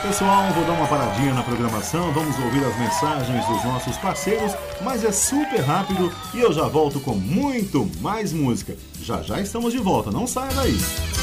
Pessoal, vou dar uma paradinha na programação, vamos ouvir as mensagens dos nossos parceiros, mas é super rápido e eu já volto com muito mais música. Já já estamos de volta, não saia daí.